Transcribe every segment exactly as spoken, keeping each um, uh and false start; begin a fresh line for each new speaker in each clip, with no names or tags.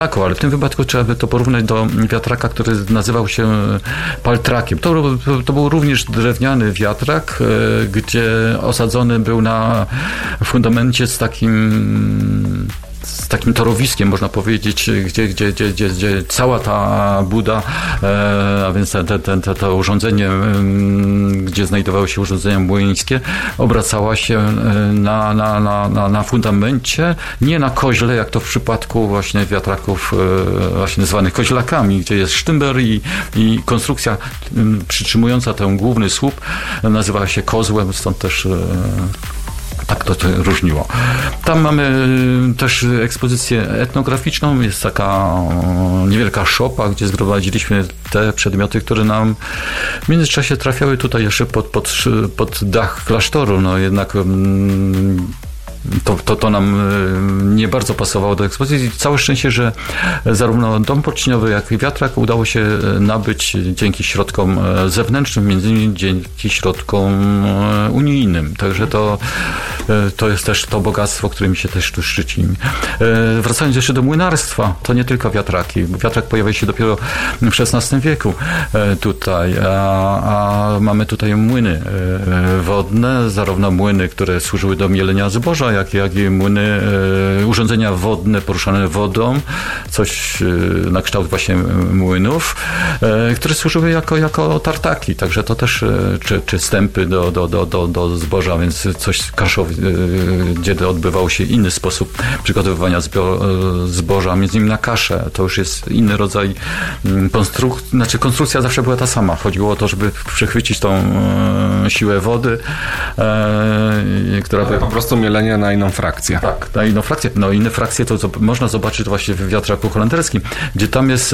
Tak, ale w tym wypadku trzeba by to porównać do wiatraka, który nazywał się paltrakiem. To, to był również drewniany wiatrak, gdzie osadzony był na fundamencie z takim z takim torowiskiem, można powiedzieć, gdzie, gdzie, gdzie, gdzie, gdzie cała ta buda, a więc te, te, te, to urządzenie, gdzie znajdowały się urządzenia młyńskie, obracała się na, na, na, na, na fundamencie, nie na koźle, jak to w przypadku właśnie wiatraków właśnie zwanych koźlakami, gdzie jest sztymber i, i konstrukcja przytrzymująca ten główny słup nazywała się kozłem, stąd też tak to różniło. Tam mamy też ekspozycję etnograficzną. Jest taka niewielka szopa, gdzie zgromadziliśmy te przedmioty, które nam w międzyczasie trafiały tutaj jeszcze pod, pod, pod dach klasztoru. No jednak To, to, to nam nie bardzo pasowało do ekspozycji. Całe szczęście, że zarówno dom porciniowy, jak i wiatrak udało się nabyć dzięki środkom zewnętrznym, między innymi dzięki środkom unijnym. Także to, to jest też to bogactwo, którym się też tu szczycimy. Wracając jeszcze do młynarstwa, to nie tylko wiatraki. Wiatrak pojawia się dopiero w szesnastym wieku tutaj, a, a mamy tutaj młyny wodne, zarówno młyny, które służyły do mielenia zboża, jak, jak i młyny, e, urządzenia wodne poruszane wodą, coś e, na kształt właśnie młynów, e, które służyły jako, jako tartaki, także to też, e, czy, czy stępy do, do, do, do, do zboża, więc coś kaszowe, e, gdzie odbywał się inny sposób przygotowywania zbio, e, zboża, między innymi na kaszę, to już jest inny rodzaj konstrukcji, znaczy konstrukcja zawsze była ta sama, chodziło o to, żeby przechwycić tą e, siłę wody, e, która by...
Po prostu mielenie na inną frakcję.
Tak, na inną frakcję. No inne frakcje to, to można zobaczyć właśnie w wiatraku holenderskim, gdzie tam jest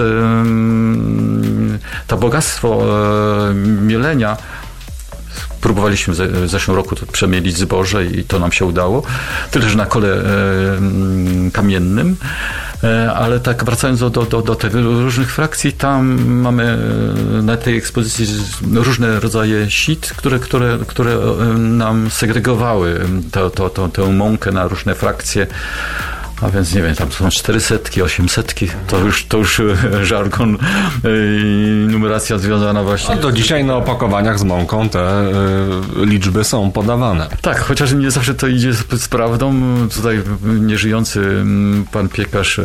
um, to bogactwo um, mielenia. Próbowaliśmy w zeszłym roku przemielić zboże i to nam się udało. Tyle, że na kole um, kamiennym. Ale tak wracając do, do, do tych różnych frakcji, tam mamy na tej ekspozycji różne rodzaje sit, które, które, które nam segregowały to, to, to, tę mąkę na różne frakcje. A więc nie wiem, tam są czterysetki, osiemsetki, to już, to już żargon i numeracja związana właśnie...
No do dzisiaj na opakowaniach z mąką te y, liczby są podawane.
Tak, chociaż nie zawsze to idzie z, z prawdą. Tutaj nieżyjący pan piekarz y,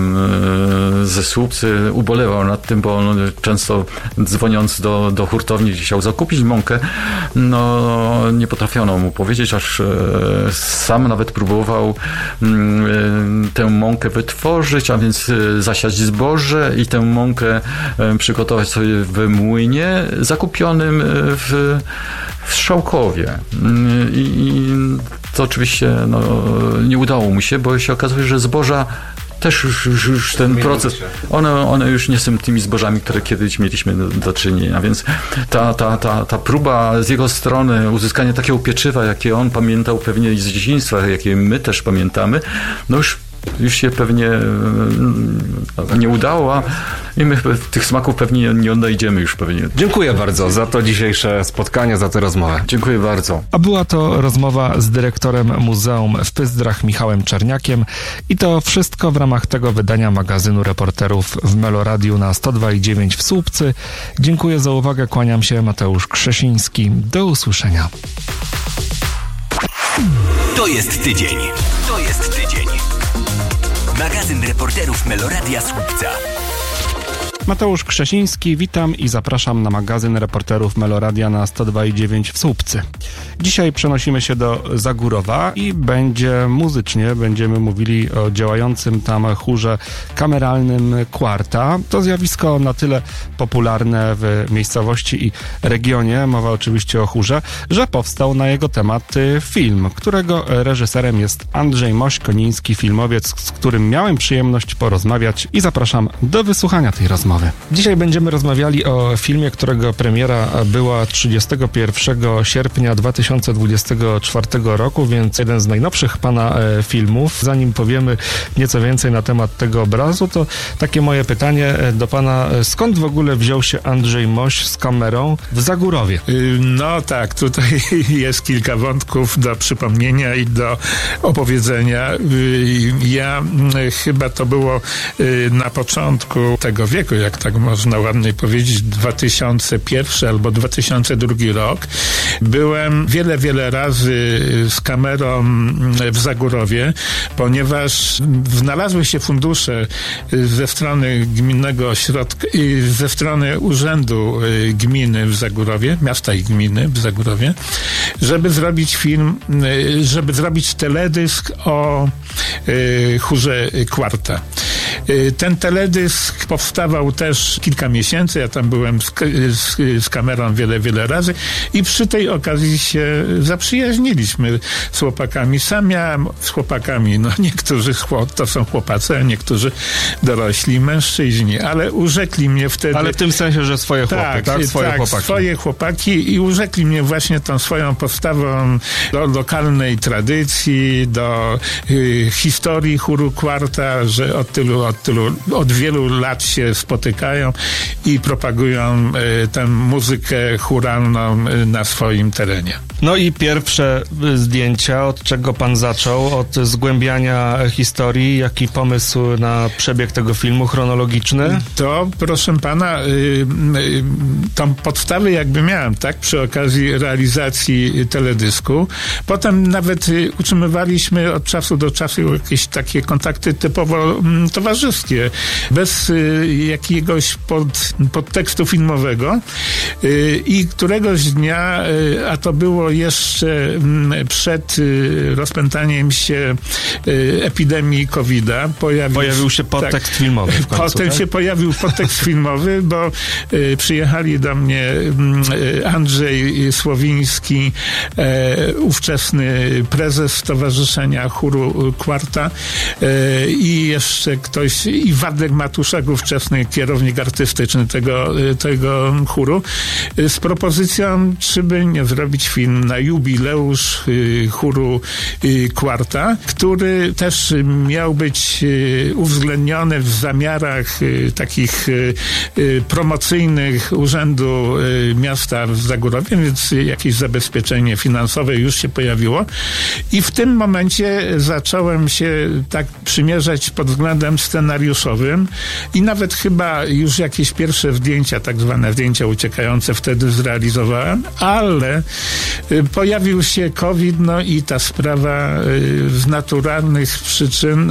ze Słupcy ubolewał nad tym, bo on często dzwoniąc do, do hurtowni, gdzie chciał zakupić mąkę, no nie potrafiono mu powiedzieć, aż y, sam nawet próbował y, tę mąkę wytworzyć, a więc zasiać zboże i tę mąkę przygotować sobie w młynie zakupionym w, w Strzałkowie. I, i to oczywiście no, nie udało mu się, bo się okazuje, że zboża też już, już, już ten proces, one, one już nie są tymi zbożami, które kiedyś mieliśmy do, do czynienia, więc ta, ta, ta, ta próba z jego strony uzyskania takiego pieczywa, jakie on pamiętał pewnie z dzieciństwa, jakie my też pamiętamy, no już już się pewnie nie udało i my tych smaków pewnie nie odnajdziemy już pewnie.
Dziękuję bardzo za to dzisiejsze spotkanie, za tę rozmowę.
Dziękuję bardzo.
A była to rozmowa z dyrektorem Muzeum w Pyzdrach Michałem Czerniakiem i to wszystko w ramach tego wydania magazynu reporterów w Meloradiu na sto dwa i dziewięć w Słupcy. Dziękuję za uwagę, kłaniam się, Mateusz Krzesiński. Do usłyszenia.
To jest tydzień. To jest tydzień. Magazyn reporterów Meloradia Słupca.
Mateusz Krzesiński, witam i zapraszam na magazyn reporterów Meloradia na sto dwa i dziewięć w Słupcy. Dzisiaj przenosimy się do Zagórowa i będzie muzycznie, będziemy mówili o działającym tam chórze kameralnym Kwarta. To zjawisko na tyle popularne w miejscowości i regionie, mowa oczywiście o chórze, że powstał na jego temat film, którego reżyserem jest Andrzej Moś-Koniński, filmowiec, z którym miałem przyjemność porozmawiać i zapraszam do wysłuchania tej rozmowy. rozmowy. Dzisiaj będziemy rozmawiali o filmie, którego premiera była trzydziestego pierwszego sierpnia dwa tysiące dwudziestego czwartego roku, więc jeden z najnowszych pana filmów. Zanim powiemy nieco więcej na temat tego obrazu, to takie moje pytanie do pana. Skąd w ogóle wziął się Andrzej Moś z kamerą w Zagórowie?
No tak, tutaj jest kilka wątków do przypomnienia i do opowiedzenia. Ja chyba to było na początku tego wieku, jak tak można ładnie powiedzieć, dwa tysiące pierwszy albo dwa tysiące drugi rok. Byłem wiele, wiele razy z kamerą w Zagórowie, ponieważ znalazły się fundusze ze strony gminnego ośrodka, ze strony Urzędu Gminy w Zagórowie, miasta i gminy w Zagórowie, żeby zrobić film, żeby zrobić teledysk o chórze Kwarta. Ten teledysk powstawał też kilka miesięcy, ja tam byłem z, z, z kamerą wiele, wiele razy i przy tej okazji się zaprzyjaźniliśmy z chłopakami. Sam miałem z chłopakami, no niektórzy to są chłopacy, a niektórzy dorośli mężczyźni, ale urzekli mnie wtedy...
Ale w tym sensie, że swoje chłopy, tak? tak? Swoje
tak,
chłopaki. swoje
chłopaki i urzekli mnie właśnie tą swoją postawą do lokalnej tradycji, do y, historii chóru Kwarta, że od tylu, od tylu, od wielu lat się spotykają i propagują y, tę muzykę chóralną y, na swoim terenie.
No i pierwsze zdjęcia, od czego pan zaczął? Od zgłębiania historii, jaki pomysł na przebieg tego filmu chronologiczny?
To, proszę pana, y, y, tą podstawę jakby miałem, tak, przy okazji realizacji teledysku. Potem nawet y, utrzymywaliśmy od czasu do czasu jakieś takie kontakty typowo y, towarzyskie, bez y, jakiegoś pod, podtekstu filmowego. Y, I któregoś dnia, y, a to było jeszcze przed rozpętaniem się epidemii kowida. Pojawił,
pojawił się podtekst
tak,
filmowy w końcu,
Potem
tak?
się pojawił podtekst filmowy, bo y, przyjechali do mnie y, Andrzej Słowiński, y, ówczesny prezes Stowarzyszenia Chóru Kwarta y, i jeszcze ktoś, i Waldek Matuszak, ówczesny kierownik artystyczny tego, y, tego chóru, y, z propozycją, czy by nie zrobić film na jubileusz y, chóru y, Kwarta, który też miał być y, uwzględniony w zamiarach y, takich y, y, promocyjnych Urzędu y, Miasta w Zagórowie, więc y, jakieś zabezpieczenie finansowe już się pojawiło i w tym momencie zacząłem się tak przymierzać pod względem scenariuszowym i nawet chyba już jakieś pierwsze zdjęcia, tak zwane zdjęcia uciekające wtedy zrealizowałem, ale pojawił się COVID, no i ta sprawa z naturalnych przyczyn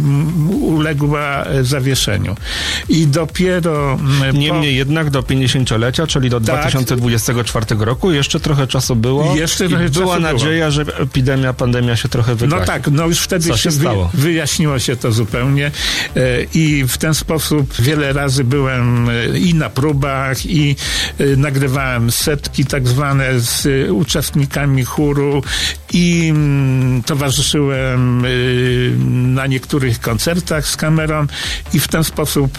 uległa zawieszeniu. I dopiero...
Niemniej po... jednak do pięćdziesięciolecia, czyli do tak, dwa tysiące dwudziestego czwartego roku, jeszcze trochę czasu było.
Jeszcze
i
trochę
była
czasu
nadzieja, było. że epidemia, pandemia się trochę wygasi.
No tak, no już wtedy
Co
się,
się
wy,
stało?
wyjaśniło się to zupełnie i w ten sposób wiele razy byłem i na próbach, i nagrywałem setki tak zwane z uczestnikami chóru i towarzyszyłem na niektórych koncertach z kamerą i w ten sposób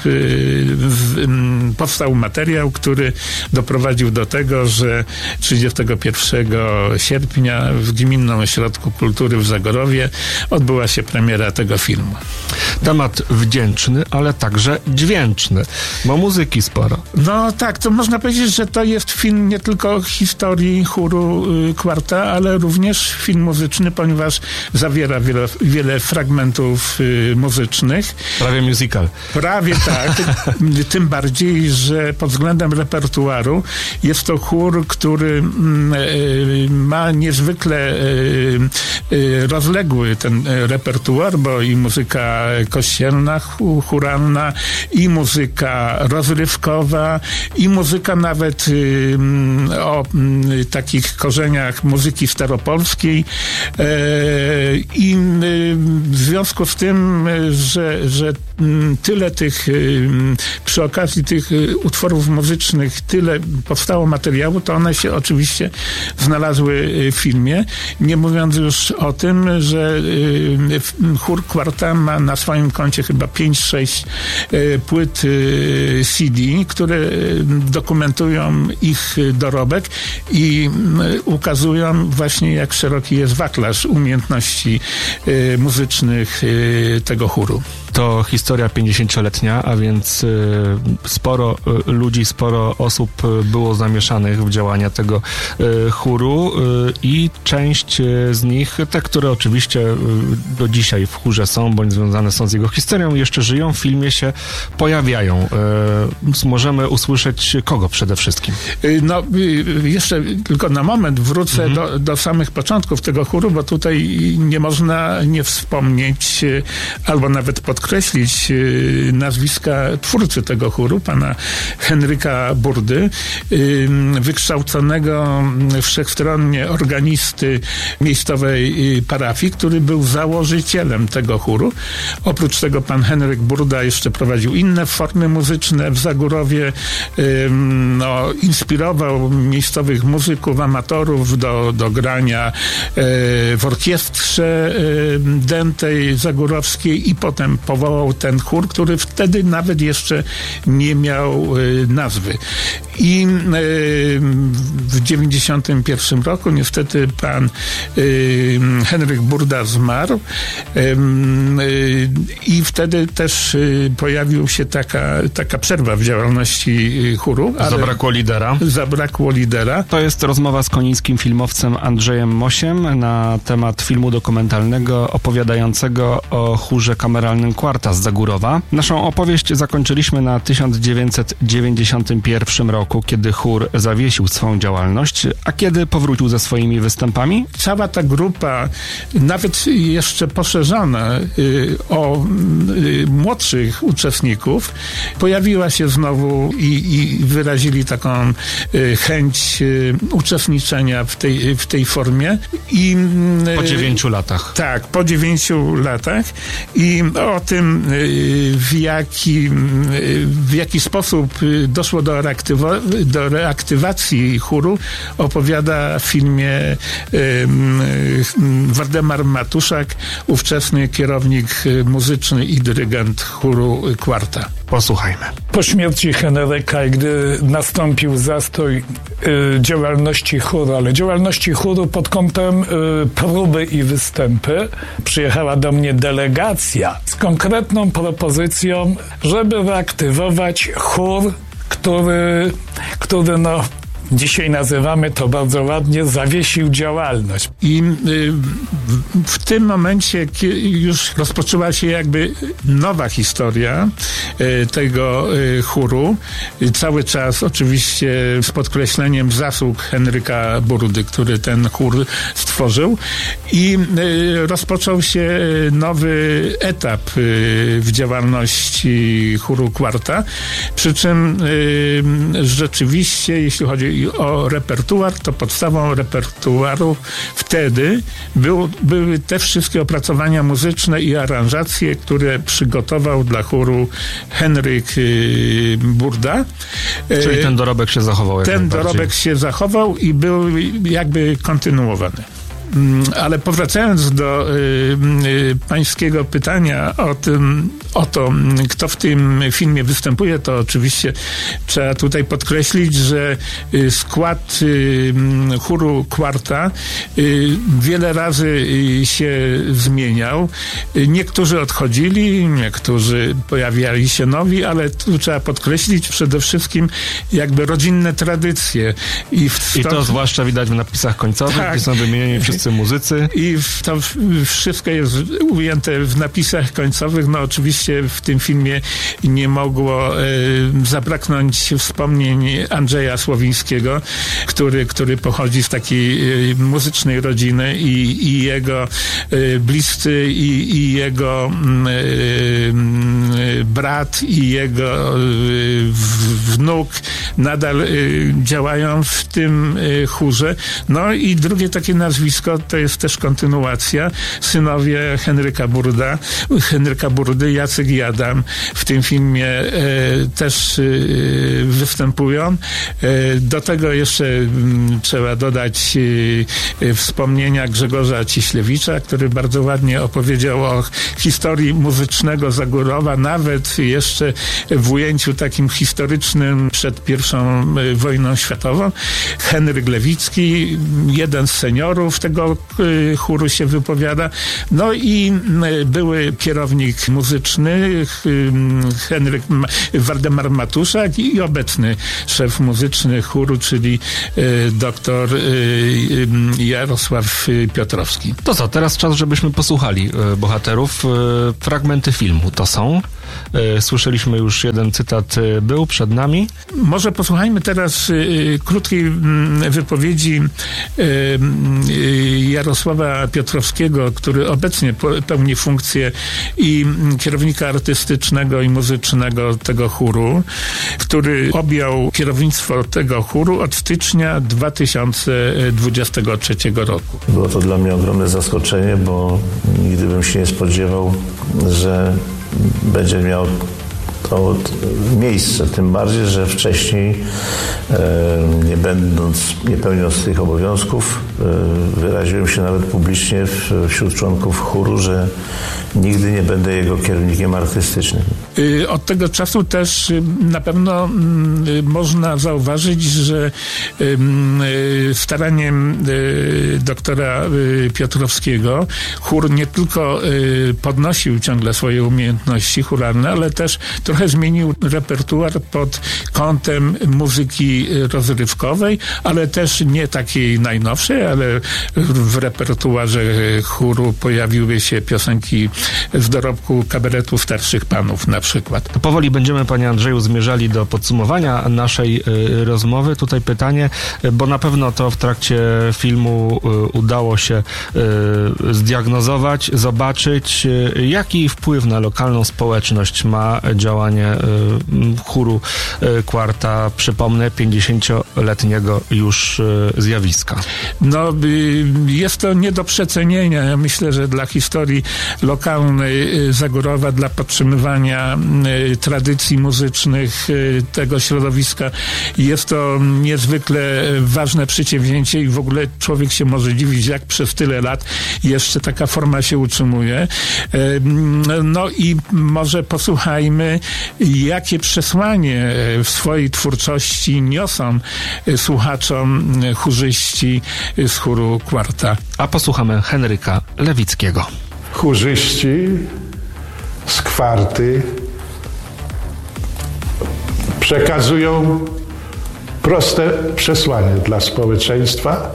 powstał materiał, który doprowadził do tego, że trzydziestego pierwszego sierpnia w Gminnym Ośrodku Kultury w Zagórowie odbyła się premiera tego filmu.
Temat wdzięczny, ale także dźwięczny, bo muzyki sporo.
No tak, to można powiedzieć, że to jest film nie tylko historii chóru Kwarta, ale również film muzyczny, ponieważ zawiera wiele, wiele fragmentów y, muzycznych.
Prawie musical.
Prawie tak. Tym bardziej, że pod względem repertuaru jest to chór, który y, ma niezwykle y, y, rozległy ten repertuar, bo i muzyka kościelna, chóralna, i muzyka rozrywkowa, i muzyka nawet y, o y, takich korzeniach muzyki staropolskiej y, i y, w związku z tym, że, że tyle tych, przy okazji tych utworów muzycznych, tyle powstało materiału, to one się oczywiście znalazły w filmie. Nie mówiąc już o tym, że chór Quarta ma na swoim koncie chyba pięć sześć płyt C D, które dokumentują ich dorobek i ukazują właśnie, jak szeroki jest wachlarz umiejętności muzycznych tego chóru.
To historia pięćdziesięcioletnia, a więc sporo ludzi, sporo osób było zamieszanych w działania tego chóru i część z nich, te, które oczywiście do dzisiaj w chórze są, bądź związane są z jego historią, jeszcze żyją, w filmie się pojawiają. Możemy usłyszeć kogo przede wszystkim?
No, jeszcze tylko na moment wrócę mhm. do, do samych początków tego chóru, bo tutaj nie można nie wspomnieć albo nawet podkreślić nazwiska twórcy tego chóru, pana Henryka Burdy, wykształconego wszechstronnie organisty miejscowej parafii, który był założycielem tego chóru. Oprócz tego pan Henryk Burda jeszcze prowadził inne formy muzyczne w Zagórowie, no, inspirował miejscowych muzyków, amatorów do, do grania w orkiestrze dętej zagórowskiej i potem powołał ten chór, który wtedy nawet jeszcze nie miał nazwy. I w dziewięćdziesiątym pierwszym roku niestety pan Henryk Burda zmarł i wtedy też pojawił się taka, taka przerwa w działalności chóru. Ale
zabrakło lidera.
Zabrakło lidera.
To jest rozmowa z konińskim filmowcem Andrzejem Mosiem na temat filmu dokumentalnego opowiadającego o chórze kameralnym Quarta z Zagórowa. Naszą opowieść zakończyliśmy na tysiąc dziewięćset dziewięćdziesiątym pierwszym roku, kiedy chór zawiesił swą działalność, a kiedy powrócił ze swoimi występami?
Cała ta grupa, nawet jeszcze poszerzona y, o y, młodszych uczestników, pojawiła się znowu i, i wyrazili taką y, chęć y, uczestniczenia w tej, w tej formie. I,
y, po dziewięciu latach.
Tak, po dziewięciu latach. I o tym, y, w, jaki, y, w jaki sposób y, doszło do, reaktywo- do reaktywacji chóru, opowiada w filmie y, y, Waldemar Matuszak, ówczesny kierownik muzyczny i dyrygent chóru Quarta.
Posłuchajmy.
Po śmierci Henryka, gdy nastąpił zastój y, działalności chóru, ale działalności chóru pod kątem y, próby i występy, przyjechała do mnie delegacja z konkretną propozycją, żeby reaktywować chór, który, który no, dzisiaj nazywamy to bardzo ładnie, zawiesił działalność.
I y, w tym momencie już rozpoczęła się jakby nowa historia y, tego y, chóru. Y, cały czas oczywiście z podkreśleniem zasług Henryka Burdy, który ten chór stworzył. I y, rozpoczął się nowy etap y, w działalności chóru Quarta. Przy czym y, rzeczywiście, jeśli chodzi o repertuar, to podstawą repertuaru wtedy był, były te wszystkie opracowania muzyczne i aranżacje, które przygotował dla chóru Henryk Burda.
Czyli ten dorobek się zachował jak
Ten dorobek się zachował i był jakby kontynuowany. Ale powracając do y, y, pańskiego pytania o tym, o to, kto w tym filmie występuje, to oczywiście trzeba tutaj podkreślić, że y, skład y, chóru Quarta y, wiele razy y, się zmieniał. Y, niektórzy odchodzili, niektórzy pojawiali się nowi, ale tu trzeba podkreślić przede wszystkim jakby rodzinne tradycje. I, w
I to zwłaszcza widać w napisach końcowych,
tak,
gdzie są wymienieni wszyscy muzycy.
I to wszystko jest ujęte w napisach końcowych. No oczywiście w tym filmie nie mogło e, zabraknąć wspomnień Andrzeja Słowińskiego, który, który pochodzi z takiej e, muzycznej rodziny i, i jego e, bliscy i, i jego e, brat i jego e, wnuk nadal e, działają w tym e, chórze. No i drugie takie nazwisko to jest też kontynuacja. Synowie Henryka Burda, Henryka Burdy, Jacek Jacek i Adam w tym filmie e, też e, występują. E, do tego jeszcze m, trzeba dodać e, e, wspomnienia Grzegorza Ciślewicza, który bardzo ładnie opowiedział o historii muzycznego Zagórowa, nawet jeszcze w ujęciu takim historycznym przed pierwszą e, wojną światową. Henryk Lewicki, jeden z seniorów tego e, chóru, się wypowiada. No i e, były kierownik muzyczny Henryk Waldemar Matuszak i obecny szef muzyczny chóru, czyli doktor Jarosław Piotrowski.
To co, teraz czas, żebyśmy posłuchali bohaterów. Fragmenty filmu to są. Słyszeliśmy już, jeden cytat był przed nami.
Może posłuchajmy teraz y, krótkiej y, wypowiedzi y, Jarosława Piotrowskiego, który obecnie pełni funkcję i kierownika artystycznego i muzycznego tego chóru, który objął kierownictwo tego chóru od stycznia dwa tysiące dwudziestego trzeciego roku.
Było to dla mnie ogromne zaskoczenie, bo nigdy bym się nie spodziewał, że będzie miał to miejsce, tym bardziej, że wcześniej, nie będąc, nie pełniąc tych obowiązków, wyraziłem się nawet publicznie wśród członków chóru, że nigdy nie będę jego kierownikiem artystycznym.
Od tego czasu też na pewno można zauważyć, że staraniem doktora Piotrowskiego chór nie tylko podnosił ciągle swoje umiejętności chóralne, ale też trochę zmienił repertuar pod kątem muzyki rozrywkowej, ale też nie takiej najnowszej, ale w repertuarze chóru pojawiły się piosenki z dorobku kabaretu Starszych Panów na przykład.
Powoli będziemy, panie Andrzeju, zmierzali do podsumowania naszej y, rozmowy. Tutaj pytanie, bo na pewno to w trakcie filmu y, udało się y, zdiagnozować, zobaczyć, y, jaki wpływ na lokalną społeczność ma działanie y, chóru y, Kwarta, przypomnę, pięćdziesięcioletniego już y, zjawiska.
No, y, jest to nie do przecenienia. Ja myślę, że dla historii lokalnej y, Zagórowa, dla podtrzymywania y, tradycji muzycznych y, tego środowiska jest to niezwykle ważne przedsięwzięcie i w ogóle człowiek się może dziwić, jak przez tyle lat jeszcze taka forma się utrzymuje. Y, no i może posłuchajmy, jakie przesłanie w swojej twórczości niosą słuchaczom chórzyści z chóru Kwarta.
A posłuchamy Henryka Lewickiego.
Chórzyści z Kwarty przekazują proste przesłanie dla społeczeństwa,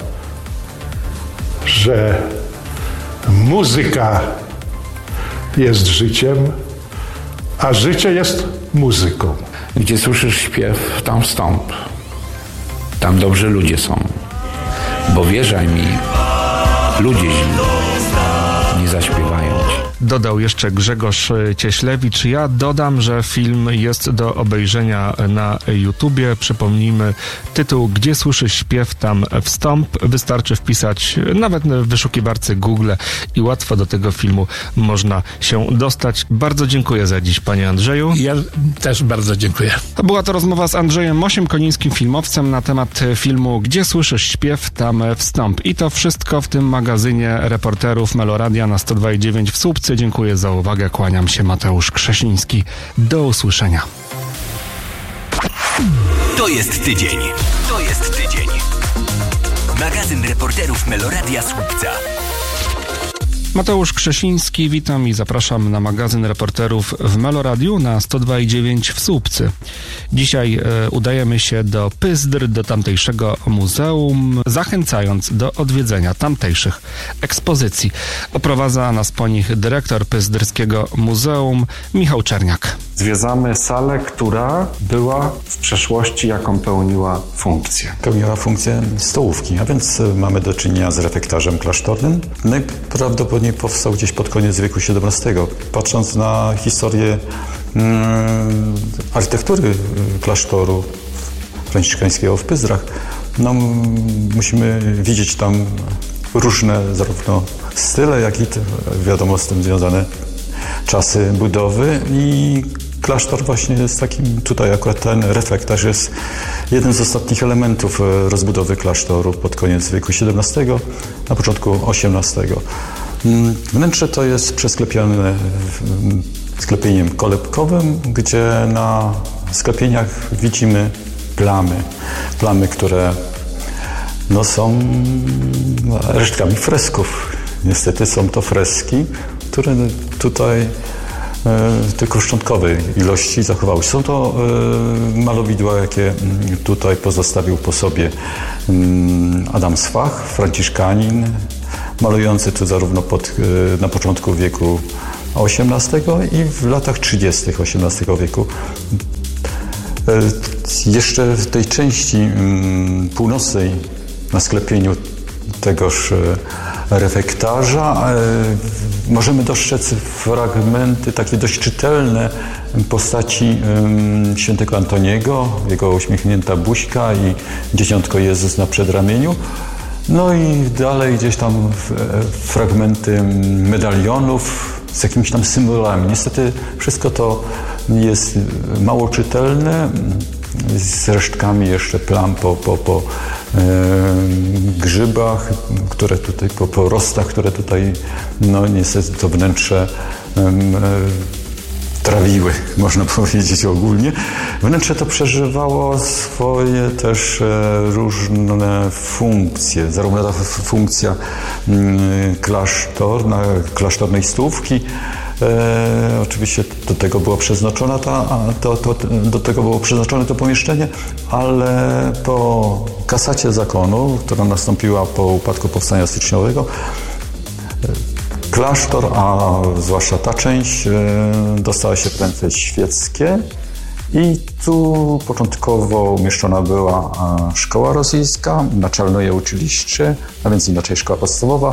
że muzyka jest życiem, a życie jest muzyką.
Gdzie słyszysz śpiew, tam wstąp. Tam dobrzy ludzie są. Bo wierzaj mi, ludzie źli nie zaśpiewają ci.
Dodał jeszcze Grzegorz Cieślewicz. Ja dodam, że film jest do obejrzenia na YouTubie. Przypomnijmy tytuł Gdzie słyszysz śpiew, tam wstąp. Wystarczy wpisać nawet w wyszukiwarce Google i łatwo do tego filmu można się dostać. Bardzo dziękuję za dziś, panie Andrzeju.
Ja też bardzo dziękuję.
To była to rozmowa z Andrzejem Mosiem-Konińskim, filmowcem, na temat filmu Gdzie słyszysz śpiew, tam wstąp. I to wszystko w tym magazynie reporterów Meloradia na sto dwa i dziewięć w Słupcy. Dziękuję za uwagę, kłaniam się, Mateusz Krzesiński. Do usłyszenia.
To jest tydzień. To jest tydzień. Magazyn reporterów Meloradia Słupca.
Mateusz Krzesiński, witam i zapraszam na magazyn reporterów w Meloradiu na sto dwa i dziewięć w Słupcy. Dzisiaj e, udajemy się do Pyzdr, do tamtejszego muzeum, zachęcając do odwiedzenia tamtejszych ekspozycji. Oprowadza nas po nich dyrektor Pyzdrskiego Muzeum, Michał Czerniak.
Zwiedzamy salę, która była w przeszłości, jaką pełniła funkcję.
Pełniła funkcję stołówki, a więc mamy do czynienia z refektarzem klasztornym. Najprawdopodobniej powstał gdzieś pod koniec wieku siedemnastego. Patrząc na historię mm, architektury klasztoru franciszkańskiego w Pyzdrach, no, musimy widzieć tam różne zarówno style, jak i te, wiadomo z tym związane czasy budowy i klasztor właśnie jest takim, tutaj akurat ten refektarz jest jeden z ostatnich elementów rozbudowy klasztoru pod koniec wieku siedemnastego, na początku osiemnastego. Wnętrze to jest przesklepione sklepieniem kolebkowym, gdzie na sklepieniach widzimy plamy. Plamy, które no, są resztkami fresków. Niestety są to freski, które tutaj e, tylko w szczątkowej ilości zachowały się. Są to e, malowidła, jakie tutaj pozostawił po sobie m, Adam Swach, franciszkanin, malujący tu zarówno pod, e, na początku wieku osiemnastego i w latach trzydziestych osiemnastego wieku. E, jeszcze w tej części m, północnej na sklepieniu tegoż refektarza możemy dostrzec fragmenty takie dość czytelne postaci świętego Antoniego, jego uśmiechnięta buźka i dzieciątko Jezus na przedramieniu. No i dalej gdzieś tam fragmenty medalionów z jakimiś tam symbolami. Niestety wszystko to jest mało czytelne, z resztkami jeszcze plam po, po, po e, grzybach, które tutaj, po porostach, które tutaj, no niestety to wnętrze e, trawiły, można powiedzieć ogólnie. Wnętrze to przeżywało swoje też e, różne funkcje, zarówno ta funkcja m, klasztorna, klasztornej stołówki. E, oczywiście do tego było przeznaczone ta, to, to, do tego było przeznaczone to pomieszczenie, ale po kasacie zakonu, która nastąpiła po upadku powstania styczniowego, klasztor, a zwłaszcza ta część, e, dostała się w ręce świeckie i tu początkowo umieszczona była szkoła rosyjska, naczelne uczyliście, a więc inaczej szkoła podstawowa,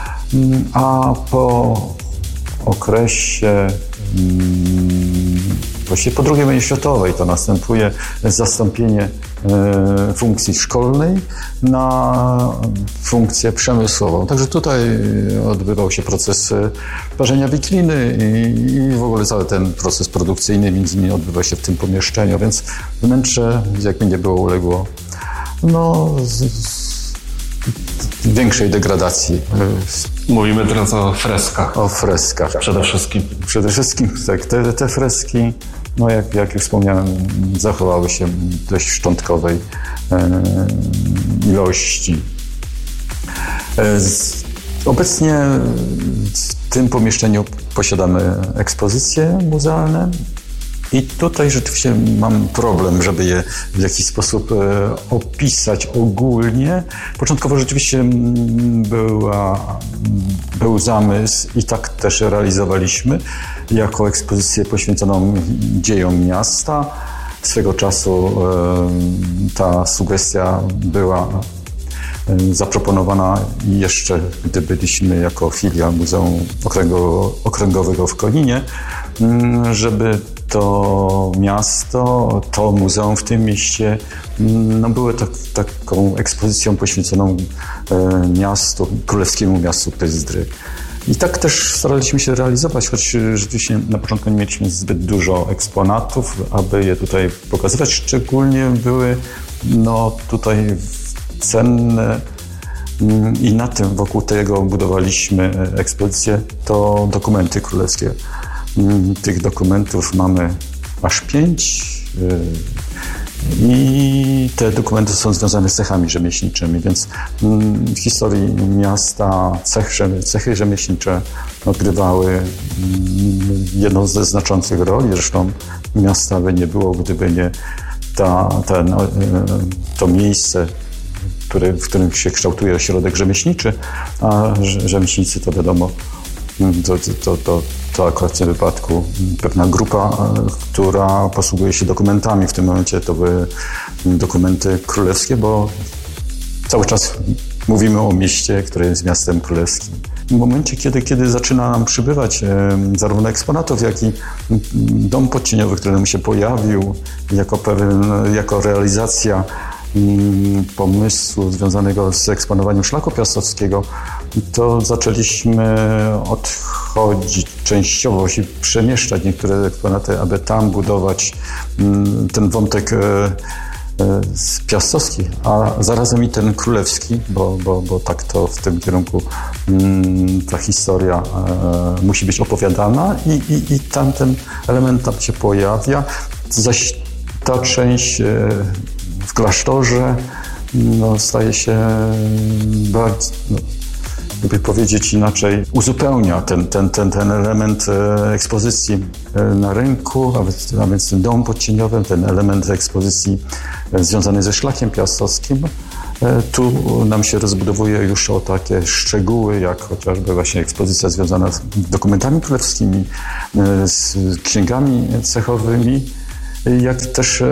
a po okresie właściwie po drugiej wojnie światowej to następuje zastąpienie e, funkcji szkolnej na funkcję przemysłową. Także tutaj odbywał się proces parzenia wikliny i, i w ogóle cały ten proces produkcyjny między innymi odbywa się w tym pomieszczeniu, więc wnętrze jakby nie było uległo no, z, z większej degradacji.
Mówimy teraz o freskach.
O freskach.
Przede wszystkim.
Przede wszystkim tak, te, te freski, no jak, jak już wspomniałem, zachowały się w dość szczątkowej e, ilości. E, z, obecnie w tym pomieszczeniu posiadamy ekspozycje muzealne. I tutaj rzeczywiście mam problem, żeby je w jakiś sposób e, opisać ogólnie. Początkowo rzeczywiście była, był zamysł i tak też realizowaliśmy jako ekspozycję poświęconą dziejom miasta. Swego czasu e, ta sugestia była e, zaproponowana jeszcze, gdy byliśmy jako filia Muzeum Okręgo, Okręgowego w Koninie, żeby to miasto, to muzeum w tym mieście no, było tak, taką ekspozycją poświęconą e, miastu, królewskiemu miastu Pyzdry. I tak też staraliśmy się realizować, choć rzeczywiście na początku nie mieliśmy zbyt dużo eksponatów, aby je tutaj pokazywać. Szczególnie były no, tutaj cenne i na tym, wokół tego budowaliśmy ekspozycję, to dokumenty królewskie. Tych dokumentów mamy aż pięć i te dokumenty są związane z cechami rzemieślniczymi, więc w historii miasta cechy, cechy rzemieślnicze odgrywały jedną ze znaczących roli. Zresztą miasta by nie było, gdyby nie ta, ten, to miejsce, który, w którym się kształtuje ośrodek rzemieślniczy, a rzemieślnicy to wiadomo, To, to, to, to akurat w tym wypadku pewna grupa, która posługuje się dokumentami. W tym momencie to były dokumenty królewskie, bo cały czas mówimy o mieście, które jest miastem królewskim. W momencie, kiedy, kiedy zaczyna nam przybywać e, zarówno eksponatów, jak i dom podcieniowy, który nam się pojawił jako, pewien, jako realizacja pomysłu związanego z eksponowaniem szlaku piastowskiego, to zaczęliśmy odchodzić częściowo, się przemieszczać niektóre eksponaty, aby tam budować ten wątek piastowski, a zarazem i ten królewski, bo, bo, bo tak to w tym kierunku ta historia musi być opowiadana i, i, i tam ten element tam się pojawia. Zaś ta część w klasztorze no, staje się bardzo, no, jakby powiedzieć inaczej, uzupełnia ten, ten, ten, ten element ekspozycji na rynku, a więc, a więc ten dom podcieniowym, ten element ekspozycji związany ze szlakiem piastowskim. Tu nam się rozbudowuje już o takie szczegóły, jak chociażby właśnie ekspozycja związana z dokumentami królewskimi, z księgami cechowymi, jak też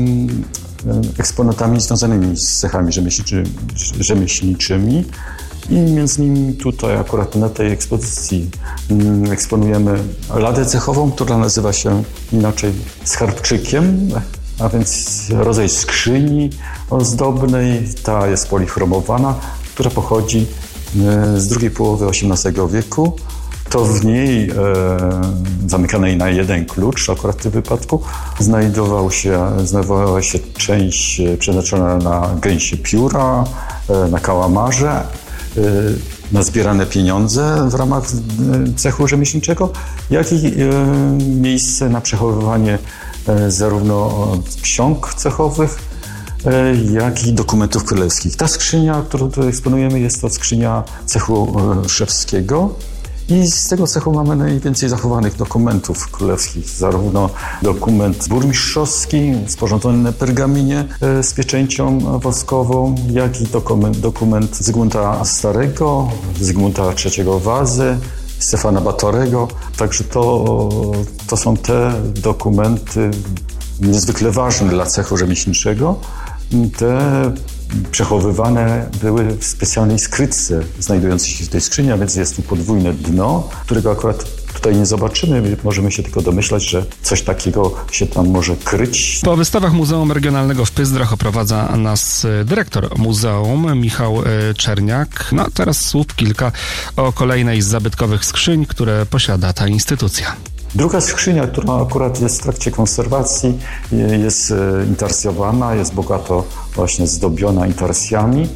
eksponatami związanymi z cechami rzemieślniczymi. I między innymi tutaj akurat na tej ekspozycji eksponujemy ladę cechową, która nazywa się inaczej skarbczykiem, a więc rodzaj skrzyni ozdobnej. Ta jest polichromowana, która pochodzi z drugiej połowy osiemnastego wieku. To w niej, e, zamykanej na jeden klucz, akurat w tym wypadku, znajdował się, znajdowała się część przeznaczona na gęsie pióra, e, na kałamarze, e, na zbierane pieniądze w ramach cechu rzemieślniczego, jak i e, miejsce na przechowywanie e, zarówno ksiąg cechowych, e, jak i dokumentów królewskich. Ta skrzynia, którą tu eksponujemy, jest to skrzynia cechu e, szewskiego. I z tego cechu mamy najwięcej zachowanych dokumentów królewskich, zarówno dokument burmistrzowski sporządzony na pergaminie z pieczęcią woskową, jak i dokument, dokument Zygmunta Starego, Zygmunta trzeciego Wazy, Stefana Batorego. Także to, to są te dokumenty niezwykle ważne dla cechu rzemieślniczego. Te przechowywane były w specjalnej skrytce znajdującej się w tej skrzyni, a więc jest tu podwójne dno, którego akurat tutaj nie zobaczymy. Możemy się tylko domyślać, że coś takiego się tam może kryć.
Po wystawach Muzeum Regionalnego w Pyzdrach oprowadza nas dyrektor muzeum Michał Czerniak. No a teraz słów kilka o kolejnej z zabytkowych skrzyń, które posiada ta instytucja.
Druga skrzynia, która akurat jest w trakcie konserwacji, jest intarsjowana, jest bogato właśnie zdobiona intarsjami.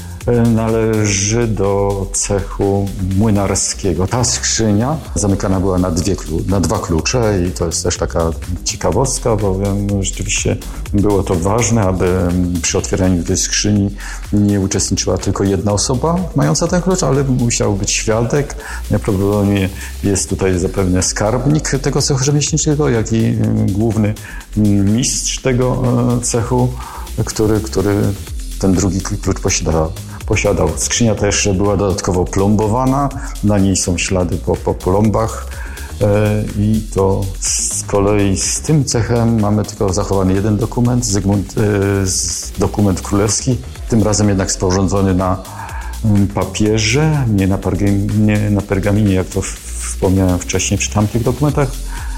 Należy do cechu młynarskiego. Ta skrzynia zamykana była na, dwie, na dwa klucze i to jest też taka ciekawostka, bowiem rzeczywiście było to ważne, aby przy otwieraniu tej skrzyni nie uczestniczyła tylko jedna osoba mająca ten klucz, ale musiał być świadek. Najprawdopodobniej jest tutaj zapewne skarbnik tego cechu rzemieślniczego, jak i główny mistrz tego cechu, który, który ten drugi klucz posiadał. posiadał. Skrzynia ta jeszcze była dodatkowo plombowana, na niej są ślady po, po plombach e, i to z kolei z tym cechem mamy tylko zachowany jeden dokument, Zygmunt, e, dokument królewski, tym razem jednak sporządzony na m, papierze, nie na, pergaminie, nie na pergaminie, jak to wspomniałem wcześniej przy tamtych dokumentach.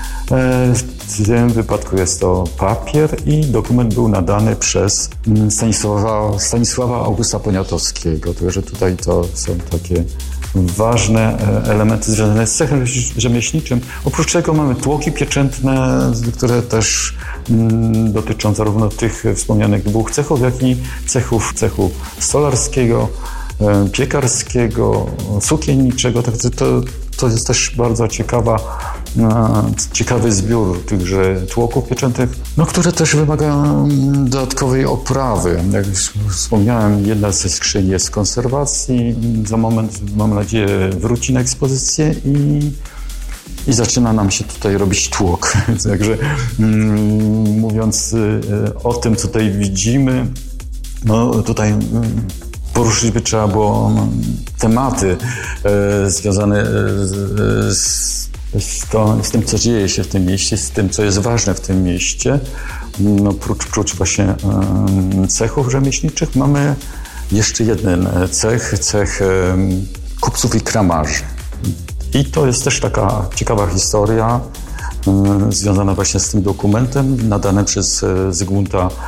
W tym wypadku jest to papier i dokument był nadany przez Stanisława, Stanisława Augusta Poniatowskiego. Także tutaj to są takie ważne elementy związane z cechem rzemieślniczym. Oprócz tego mamy tłoki pieczętne, które też dotyczą zarówno tych wspomnianych dwóch cechów, jak i cechów cechu stolarskiego, piekarskiego, sukienniczego. Także to, to jest też bardzo ciekawa ciekawy zbiór tychże tłoków pieczętych, no, które też wymagają dodatkowej oprawy. Jak już wspomniałem, jedna ze skrzyni jest w konserwacji. Za moment, mam nadzieję, wróci na ekspozycję i, i zaczyna nam się tutaj robić tłok. Także mm, mówiąc o tym, co tutaj widzimy, no tutaj poruszyć by trzeba było tematy e, związane z, z Z, to, z tym, co dzieje się w tym mieście, z tym, co jest ważne w tym mieście. No, prócz, prócz właśnie e, cechów rzemieślniczych mamy jeszcze jeden cech, cech e, kupców i kramarzy. I to jest też taka ciekawa historia e, związana właśnie z tym dokumentem nadanym przez e, Zygmunta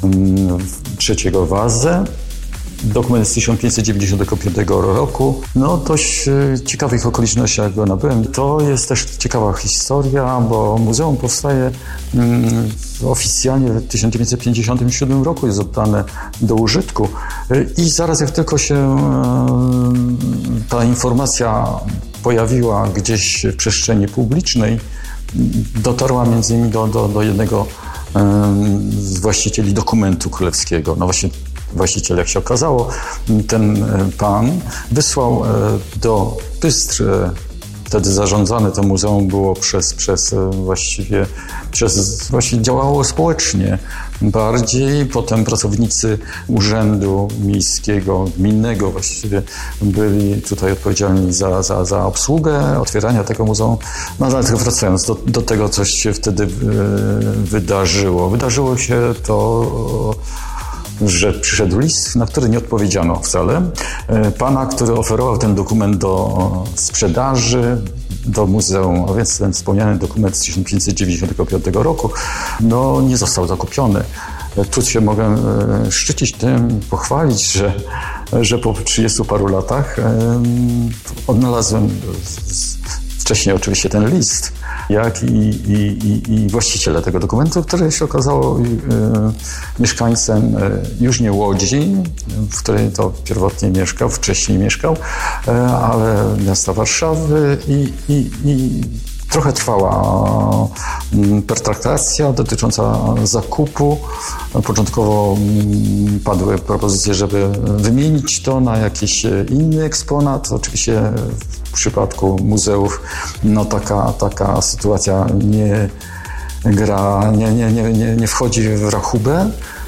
trzeciego Wazę. Dokument z tysiąc pięćset dziewięćdziesiątego piątego roku. No dość ciekawych okolicznościach go nabyłem. To jest też ciekawa historia, bo muzeum powstaje mm, oficjalnie w tysiąc dziewięćset pięćdziesiątym siódmym roku, jest oddane do użytku i zaraz jak tylko się e, ta informacja pojawiła gdzieś w przestrzeni publicznej, dotarła między innymi do, do, do jednego e, z właścicieli dokumentu królewskiego. No właśnie właściciel, jak się okazało, ten pan wysłał do Bystr, wtedy zarządzane to muzeum było przez, przez właściwie, przez, właściwie działało społecznie bardziej. Potem pracownicy urzędu miejskiego, gminnego właściwie byli tutaj odpowiedzialni za, za, za obsługę otwierania tego muzeum. No ale tylko wracając do, do tego, co się wtedy wydarzyło. Wydarzyło się to, że przyszedł list, na który nie odpowiedziano wcale. Pana, który oferował ten dokument do sprzedaży, do muzeum, a więc ten wspomniany dokument z tysiąc pięćset dziewięćdziesiątego piątego roku, no nie został zakupiony. Tu się mogę szczycić tym, pochwalić, że, że po trzydziestu paru latach odnalazłem wcześniej oczywiście ten list, jak i, i, i, i właściciela tego dokumentu, który się okazało y, mieszkańcem y, już nie Łodzi, w której to pierwotnie mieszkał, wcześniej mieszkał, y, ale miasta Warszawy i, i, i trochę trwała pertraktacja dotycząca zakupu. Początkowo padły propozycje, żeby wymienić to na jakiś inny eksponat. Oczywiście w przypadku muzeów no taka, taka sytuacja nie gra, nie, nie, nie, nie, nie wchodzi w rachubę.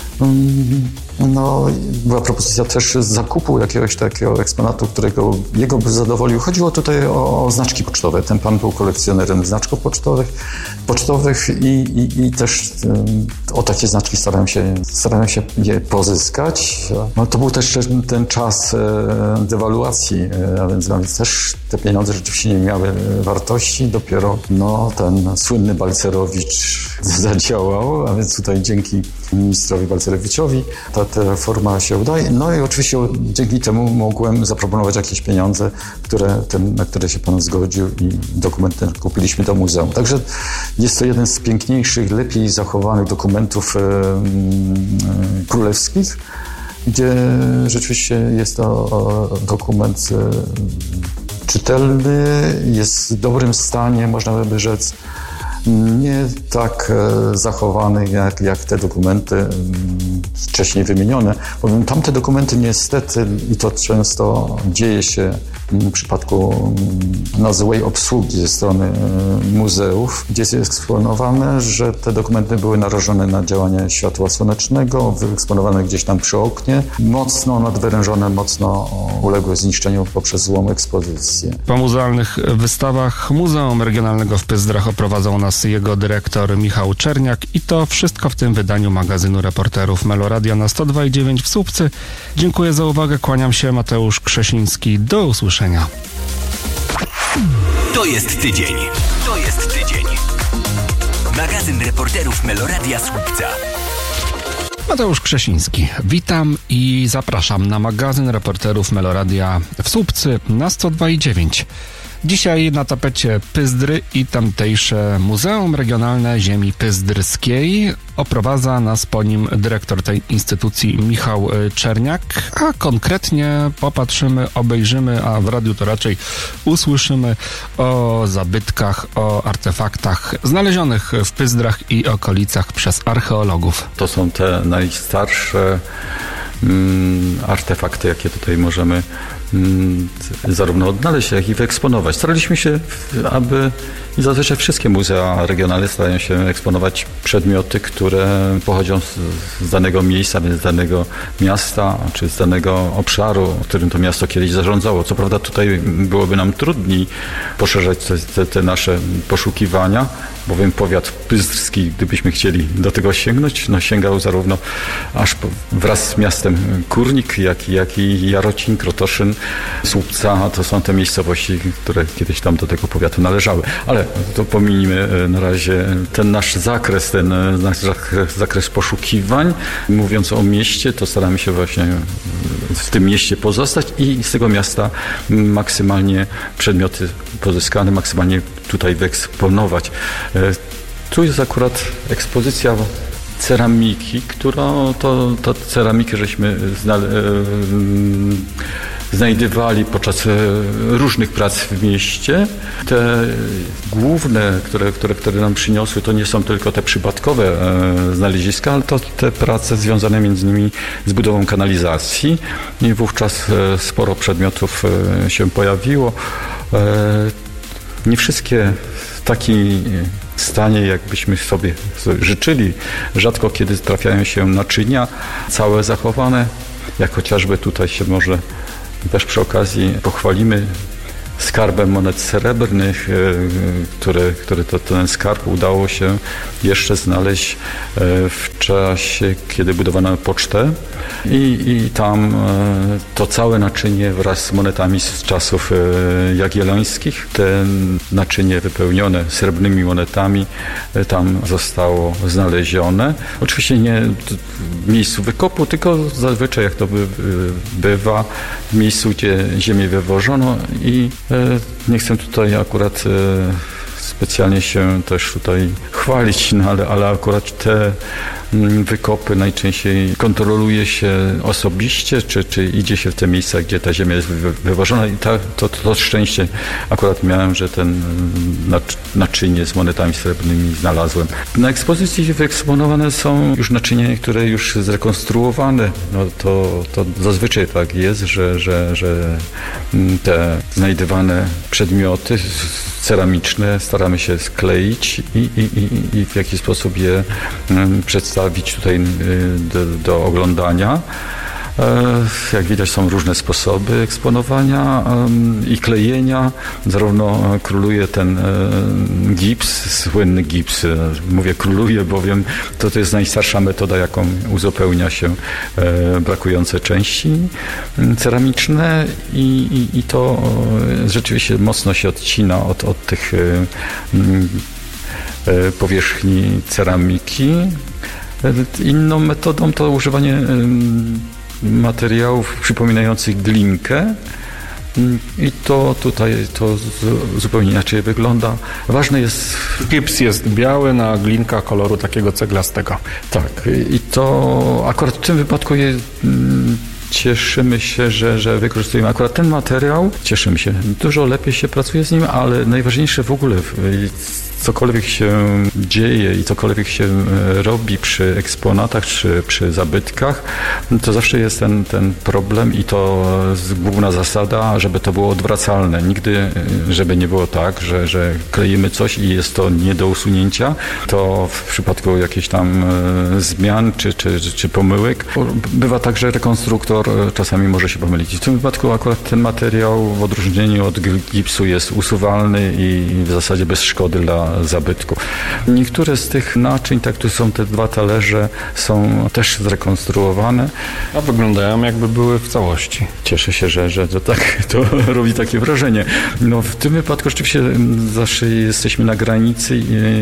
No, była propozycja też zakupu jakiegoś takiego eksponatu, którego jego by zadowolił. Chodziło tutaj o, o znaczki pocztowe. Ten pan był kolekcjonerem znaczków pocztowych, pocztowych i, i, i też um, o takie znaczki starałem się, starałem się je pozyskać. No, to był też ten czas e, dewaluacji, e, a więc, a więc też te pieniądze rzeczywiście nie miały wartości. Dopiero no, ten słynny Balcerowicz zadziałał, a więc tutaj dzięki ministrowi Balcerowiczowi ta, ta reforma się udaje. No i oczywiście dzięki temu mogłem zaproponować jakieś pieniądze, które, ten, na które się pan zgodził i dokument ten kupiliśmy do muzeum. Także jest to jeden z piękniejszych, lepiej zachowanych dokumentów e, e, królewskich, gdzie rzeczywiście jest to o, dokument e, czytelny, jest w dobrym stanie, można by rzec. Nie tak e, zachowany jak, jak te dokumenty m, wcześniej wymienione, bowiem tamte dokumenty niestety, i to często dzieje się w przypadku no, złej obsługi ze strony e, muzeów, gdzie jest eksponowane, że te dokumenty były narażone na działanie światła słonecznego, wyeksponowane gdzieś tam przy oknie, mocno nadwyrężone, mocno uległe zniszczeniu poprzez złą ekspozycję.
Po muzealnych wystawach Muzeum Regionalnego w Pyzdrach oprowadzał nas jego dyrektor Michał Czerniak i to wszystko w tym wydaniu magazynu reporterów Meloradia na sto dwa i dziewięć w Słupcy. Dziękuję za uwagę, kłaniam się, Mateusz Krzesiński. Do usłyszenia.
To jest tydzień. To jest tydzień. Magazyn reporterów Meloradia Słupca.
Mateusz Krzesiński. Witam i zapraszam na magazyn reporterów Meloradia w Słupcy na sto dwa i dziewięć. Dzisiaj na tapecie Pyzdry i tamtejsze Muzeum Regionalne Ziemi Pyzdrskiej. Oprowadza nas po nim dyrektor tej instytucji Michał Czerniak, a konkretnie popatrzymy, obejrzymy, a w radiu to raczej usłyszymy o zabytkach, o artefaktach znalezionych w Pyzdrach i okolicach przez archeologów.
To są te najstarsze mm, artefakty, jakie tutaj możemy zarówno odnaleźć, jak i wyeksponować. Staraliśmy się, aby i zazwyczaj wszystkie muzea regionalne starają się eksponować przedmioty, które pochodzą z, z danego miejsca, z danego miasta, czy z danego obszaru, którym to miasto kiedyś zarządzało. Co prawda tutaj byłoby nam trudniej poszerzać te, te nasze poszukiwania, bowiem powiat pyzdrski, gdybyśmy chcieli do tego sięgnąć, no sięgał zarówno aż po, wraz z miastem Kórnik, jak, jak i Jarocin, Krotoszyn, Słupca, to są te miejscowości, które kiedyś tam do tego powiatu należały. Ale to pominijmy na razie ten nasz zakres, ten nasz zakres poszukiwań. Mówiąc o mieście, to staramy się właśnie w tym mieście pozostać i z tego miasta maksymalnie przedmioty pozyskane, maksymalnie tutaj wyeksponować. Tu jest akurat ekspozycja ceramiki, którą to, to ceramikę żeśmy znale, znajdywali podczas różnych prac w mieście. Te główne, które, które, które nam przyniosły, to nie są tylko te przypadkowe znaleziska, ale to te prace związane między innymi z budową kanalizacji. I wówczas sporo przedmiotów się pojawiło. Nie wszystkie w takiej stanie, jakbyśmy sobie życzyli. Rzadko kiedy trafiają się naczynia całe zachowane, jak chociażby tutaj się może też przy okazji pochwalimy skarbem monet srebrnych, które, które to, ten skarb udało się jeszcze znaleźć w czasie, kiedy budowano pocztę i, i tam to całe naczynie wraz z monetami z czasów jagiellońskich, te naczynie wypełnione srebrnymi monetami tam zostało znalezione. Oczywiście nie w miejscu wykopu, tylko zazwyczaj jak to by, bywa w miejscu, gdzie ziemię wywożono i nie chcę tutaj akurat specjalnie się też tutaj chwalić, no ale, ale akurat te wykopy najczęściej kontroluje się osobiście, czy, czy idzie się w te miejsca, gdzie ta ziemia jest wywożona i ta, to, to szczęście akurat miałem, że ten naczynie z monetami srebrnymi znalazłem. Na ekspozycji wyeksponowane są już naczynia, które już zrekonstruowane. No to, to zazwyczaj tak jest, że, że, że te znajdywane przedmioty ceramiczne staramy się skleić i, i, i, i w jakiś sposób je przedstawić tutaj do, do oglądania. Jak widać, są różne sposoby eksponowania i klejenia. Zarówno króluje ten gips, słynny gips, mówię króluje, bowiem to, to jest najstarsza metoda, jaką uzupełnia się brakujące części ceramiczne i, i, i to rzeczywiście mocno się odcina od, od tych powierzchni ceramiki. Inną metodą to używanie materiałów przypominających glinkę i to tutaj to zupełnie inaczej wygląda. Ważne jest...
Gips jest biały, na glinka koloru takiego ceglastego.
Tak i to akurat w tym wypadku jest... Cieszymy się, że, że wykorzystujemy akurat ten materiał. Cieszymy się. Dużo lepiej się pracuje z nim, ale najważniejsze w ogóle, cokolwiek się dzieje i cokolwiek się robi przy eksponatach czy przy zabytkach, to zawsze jest ten, ten problem i to główna zasada, żeby to było odwracalne. Nigdy, żeby nie było tak, że, że kleimy coś i jest to nie do usunięcia. To w przypadku jakichś tam zmian czy, czy, czy pomyłek bywa tak, że rekonstruktor czasami może się pomylić. W tym wypadku akurat ten materiał w odróżnieniu od gipsu jest usuwalny i w zasadzie bez szkody dla zabytku. Niektóre z tych naczyń, tak tu są te dwa talerze, są też zrekonstruowane.
A wyglądają jakby były w całości.
Cieszę się, że, że to tak to robi takie wrażenie. No w tym wypadku rzeczywiście zawsze jesteśmy na granicy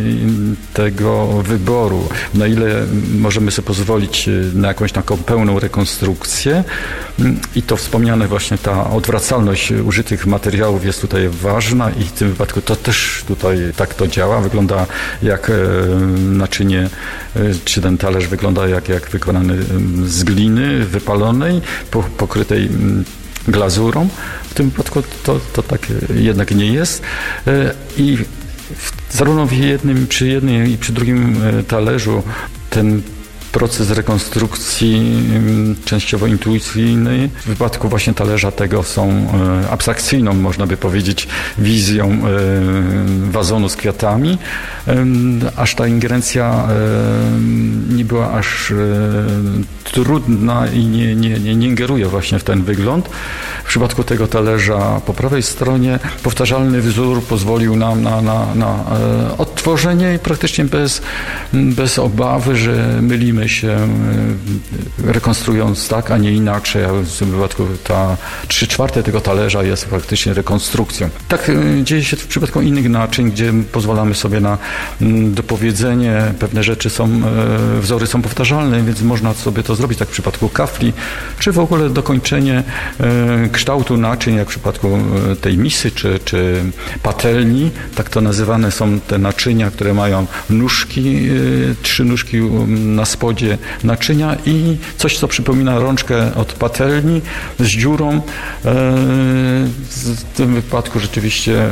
tego wyboru. Na ile możemy sobie pozwolić na jakąś taką pełną rekonstrukcję i to wspomniane właśnie ta odwracalność użytych materiałów jest tutaj ważna i w tym wypadku to też tutaj tak to działa. Wygląda jak naczynie, czy ten talerz wygląda jak, jak wykonany z gliny wypalonej, pokrytej glazurą. W tym wypadku to, to tak jednak nie jest. I zarówno w jednym, przy jednym i przy drugim talerzu ten proces rekonstrukcji częściowo intuicyjny. W wypadku właśnie talerza tego są abstrakcyjną, można by powiedzieć, wizją wazonu z kwiatami. Aż ta ingerencja nie była aż trudna i nie, nie, nie, nie ingeruje właśnie w ten wygląd. W przypadku tego talerza po prawej stronie powtarzalny wzór pozwolił nam na, na, na od odtworzenie i praktycznie bez, bez obawy, że mylimy się, rekonstruując tak, a nie inaczej. A w tym wypadku ta trzy czwarte tego talerza jest praktycznie rekonstrukcją. Tak dzieje się w przypadku innych naczyń, gdzie pozwalamy sobie na dopowiedzenie. Pewne rzeczy są, wzory są powtarzalne, więc można sobie to zrobić, tak w przypadku kafli, czy w ogóle dokończenie kształtu naczyń, jak w przypadku tej misy, czy, czy patelni. Tak to nazywane są te naczynia, które mają nóżki, trzy nóżki na spodzie naczynia i coś, co przypomina rączkę od patelni z dziurą. W tym wypadku rzeczywiście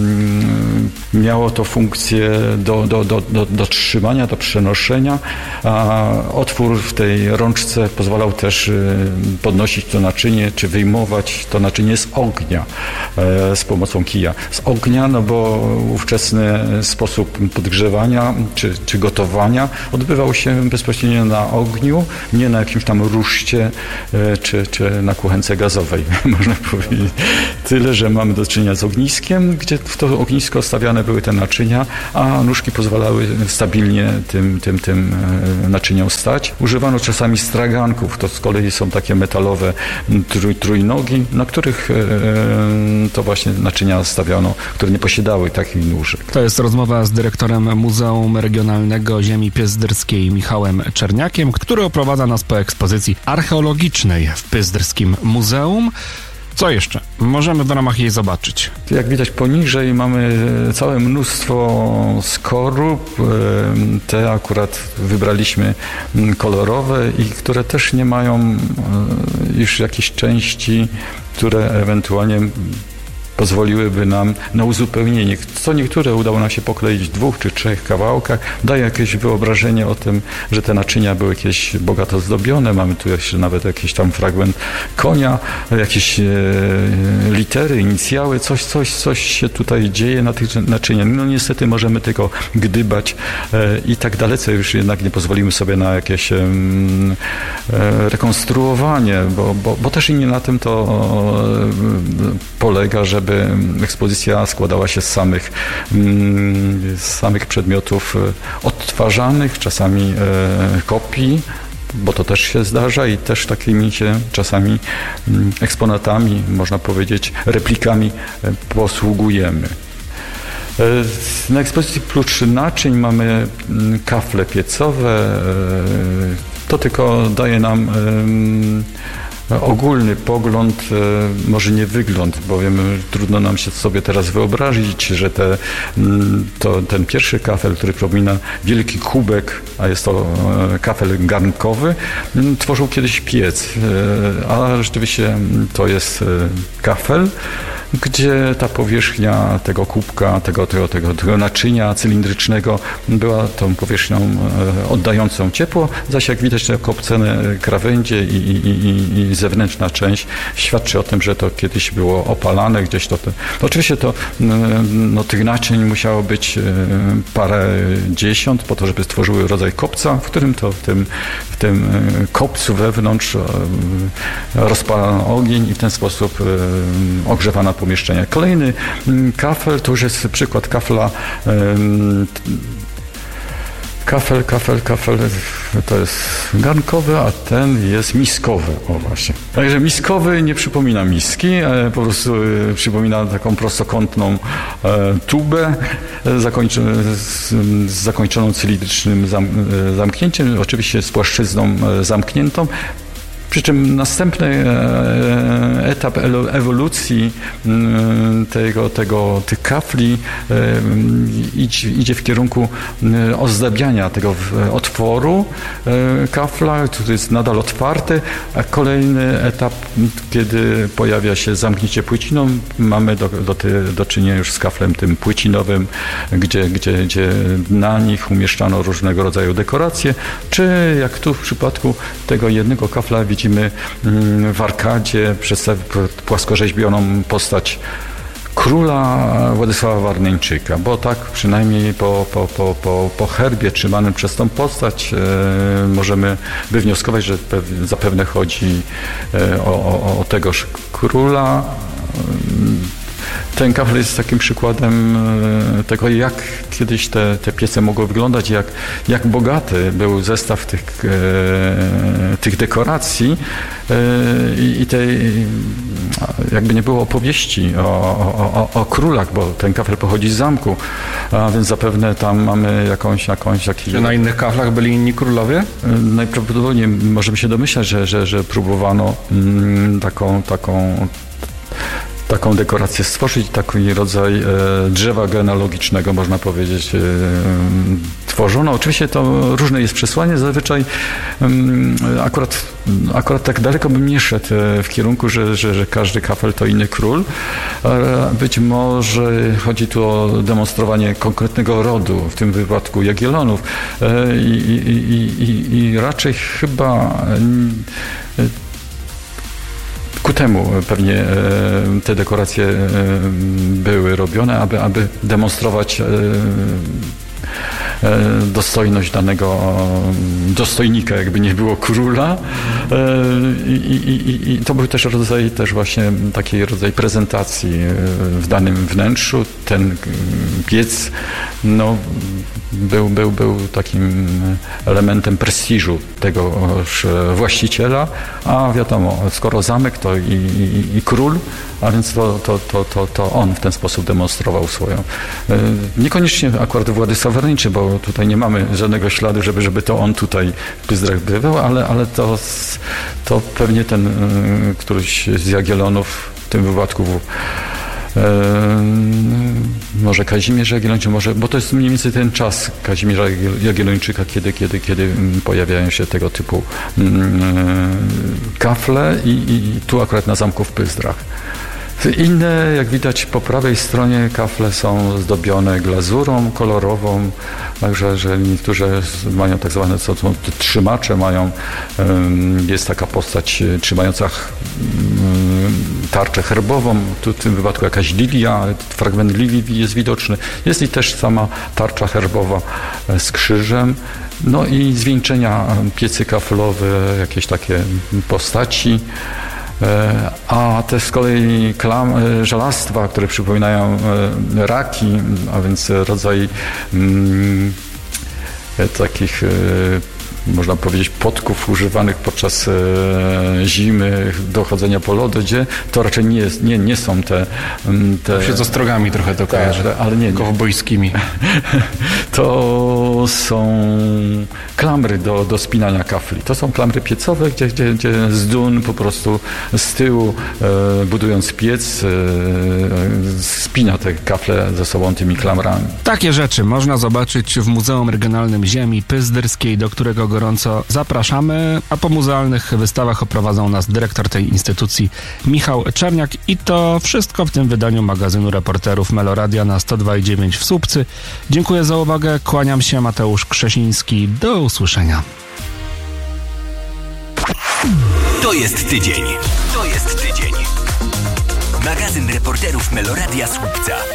miało to funkcję do, do, do, do, do trzymania, do przenoszenia, a otwór w tej rączce pozwalał też podnosić to naczynie, czy wyjmować to naczynie z ognia z pomocą kija. Z ognia, no bo ówczesny sposób podgrzewania czy, czy gotowania odbywał się bezpośrednio na ogniu, nie na jakimś tam ruszcie czy, czy na kuchence gazowej, można powiedzieć. Tyle, że mamy do czynienia z ogniskiem, gdzie w to ognisko stawiane były te naczynia, a nóżki pozwalały stabilnie tym, tym, tym naczyniom stać. Używano czasami straganków, to z kolei są takie metalowe trój, trójnogi, na których to właśnie naczynia stawiano, które nie posiadały takich nóżek.
To jest rozmowa z dyrektorem Muzeum Regionalnego Ziemi Pyzdrskiej Michałem Czerniakiem, który oprowadza nas po ekspozycji archeologicznej w Pyzdrskim Muzeum. Co jeszcze możemy w ramach jej zobaczyć?
Jak widać poniżej mamy całe mnóstwo skorup. Te akurat wybraliśmy kolorowe i które też nie mają już jakichś części, które ewentualnie pozwoliłyby nam na uzupełnienie. Co niektóre udało nam się pokleić w dwóch czy trzech kawałkach. Daje jakieś wyobrażenie o tym, że te naczynia były jakieś bogato zdobione. Mamy tu jeszcze nawet jakiś tam fragment konia, jakieś e, litery, inicjały, coś, coś, coś się tutaj dzieje na tych naczyniach. No niestety możemy tylko gdybać e, i tak dalece już jednak nie pozwolimy sobie na jakieś e, e, rekonstruowanie, bo, bo, bo też i nie na tym to e, polega, żeby ekspozycja składała się z samych, z samych przedmiotów odtwarzanych, czasami kopii, bo to też się zdarza i też takimi się czasami eksponatami, można powiedzieć, replikami posługujemy. Na ekspozycji prócz naczyń mamy kafle piecowe. To tylko daje nam ogólny pogląd, może nie wygląd, bowiem trudno nam się sobie teraz wyobrazić, że te, to, ten pierwszy kafel, który przypomina wielki kubek, a jest to kafel garnkowy, tworzył kiedyś piec, a rzeczywiście to jest kafel, gdzie ta powierzchnia tego kubka, tego, tego, tego, tego naczynia cylindrycznego była tą powierzchnią oddającą ciepło, zaś jak widać te kopcone krawędzie i, i, i, i zewnętrzna część świadczy o tym, że to kiedyś było opalane gdzieś. To, to, to oczywiście to, no, tych naczyń musiało być parę dziesiąt po to, żeby stworzyły rodzaj kopca, w którym to w tym, w tym kopcu wewnątrz rozpalano ogień i w ten sposób ogrzewano pomieszczenia. Kolejny kafel, to już jest przykład kafla kafel, kafel, kafel to jest garnkowy, a ten jest miskowy. O właśnie. Także miskowy nie przypomina miski, po prostu przypomina taką prostokątną tubę z zakończoną cylindrycznym zamknięciem, oczywiście z płaszczyzną zamkniętą. Przy czym następny etap ewolucji tego, tego, tych kafli idzie w kierunku ozdabiania tego otworu kafla, który jest nadal otwarty, a kolejny etap, kiedy pojawia się zamknięcie płyciną, mamy do, do, do czynienia już z kaflem tym płycinowym, gdzie, gdzie, gdzie na nich umieszczano różnego rodzaju dekoracje, czy jak tu w przypadku tego jednego kafla widzimy w arkadzie płaskorzeźbioną postać króla Władysława Warneńczyka, bo tak przynajmniej po, po, po, po, po herbie trzymanym przez tą postać e, możemy wywnioskować, że pew, zapewne chodzi e, o, o, o tegoż króla. ten kafel jest takim przykładem tego, jak kiedyś te, te piece mogły wyglądać, jak, jak bogaty był zestaw tych, tych dekoracji i tej, jakby nie było opowieści o, o, o, o królach, bo ten kafel pochodzi z zamku, a więc zapewne tam mamy jakąś, jakąś jakiś...
Czy na innych kaflach byli inni królowie?
Najprawdopodobniej możemy się domyślać, że, że, że próbowano taką, taką taką dekorację stworzyć, taki rodzaj e, drzewa genealogicznego, można powiedzieć, e, tworzono. Oczywiście to różne jest przesłanie, zazwyczaj um, akurat, akurat tak daleko bym nie szedł w kierunku, że, że, że każdy kafel to inny król. Być może chodzi tu o demonstrowanie konkretnego rodu, w tym wypadku Jagiellonów e, i, i, i, i raczej chyba e, ku temu pewnie te dekoracje były robione, aby, aby demonstrować dostojność danego dostojnika, jakby nie było króla. I, i, i to był też rodzaj też właśnie taki rodzaj prezentacji w danym wnętrzu. Ten piec no, był, był, był takim elementem prestiżu tegoż właściciela, a wiadomo, skoro zamek to i, i, i król, a więc to, to, to, to, to on w ten sposób demonstrował swoją. Niekoniecznie akurat Władysław Werniczy, bo tutaj nie mamy żadnego śladu, żeby, żeby to on tutaj w Pyzdrach bywał, ale, ale to, to pewnie ten któryś z Jagiellonów, w tym wypadku może Kazimierz Jagiellończyk, może, bo to jest mniej więcej ten czas Kazimierza Jagiellończyka, kiedy, kiedy, kiedy pojawiają się tego typu kafle i, i tu akurat na zamku w Pyzdrach. Inne, jak widać po prawej stronie, kafle są zdobione glazurą kolorową, także że niektórzy mają tak zwane, co są trzymacze, mają, jest taka postać trzymająca tarczę herbową, tu w tym wypadku jakaś lilia, fragment lilii jest widoczny, jest i też sama tarcza herbowa z krzyżem. No i zwieńczenia, piecy kaflowe, jakieś takie postaci. A te z kolei klam, żelastwa, które przypominają raki, a więc rodzaj mm, takich, można powiedzieć, podków używanych podczas zimy do chodzenia po lodzie, to raczej nie, jest, nie, nie są te... te
się z ostrogami trochę to kojarzy,
te, ale nie, nie.
Kowbojskimi.
To są klamry do, do spinania kafli. To są klamry piecowe, gdzie, gdzie, gdzie z dun po prostu z tyłu, e, budując piec, e, spina te kafle ze sobą tymi klamrami.
Takie rzeczy można zobaczyć w Muzeum Regionalnym Ziemi Pyzdrskiej, do którego gorąco zapraszamy, a po muzealnych wystawach oprowadzą nas dyrektor tej instytucji Michał Czerniak i to wszystko w tym wydaniu magazynu reporterów Meloradia na sto dwa i dziewięć w Słupcy. Dziękuję za uwagę, kłaniam się, Mateusz Krzesiński, do usłyszenia.
To jest tydzień. To jest tydzień. Magazyn reporterów Meloradia Słupca.